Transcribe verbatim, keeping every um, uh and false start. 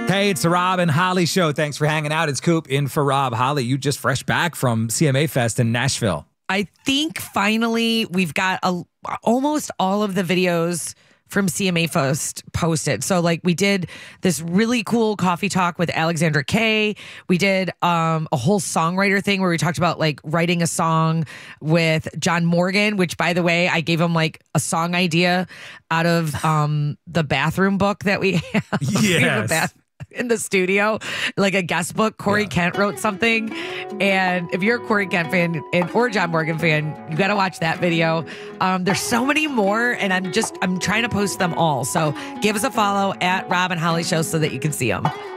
Hey, it's the Rob and Holly show. Thanks for hanging out. It's Coop in for Rob. Holly, you just fresh back from C M A Fest in Nashville. I think finally we've got a, almost all of the videos from C M A Fest posted. So like we did this really cool coffee talk with Alexandra Kay. We did um, a whole songwriter thing where we talked about like writing a song with John Morgan, which by the way, I gave him like a song idea out of um, the bathroom book that we have. Yes. We have a bath- in the studio, like a guest book. Corey yeah. Kent wrote something. And if you're a Corey Kent fan and or John Morgan fan, you got to watch that video. Um, there's so many more, and I'm just, I'm trying to post them all. So give us a follow at Rob and Holly Show so that you can see them.